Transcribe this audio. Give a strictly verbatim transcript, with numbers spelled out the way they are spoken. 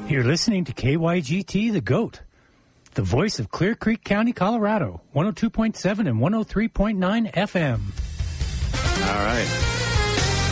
You're listening to K Y G T, The Goat, the voice of Clear Creek County, Colorado, one oh two point seven and one oh three point nine F M. All right.